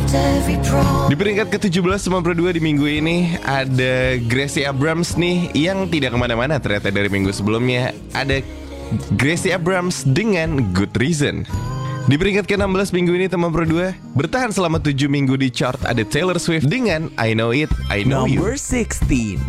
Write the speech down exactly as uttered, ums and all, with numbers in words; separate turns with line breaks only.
Di peringkat ke tujuh belas sembilan puluh dua di minggu ini ada Gracie Abrams nih yang tidak kemana-mana ternyata dari minggu sebelumnya. Ada Gracie Abrams dengan Good Reason. Di peringkat ke enam belas minggu ini teman Pro dua bertahan selama tujuh minggu di chart ada Taylor Swift dengan I Know It, I Know You.
Number sixteen.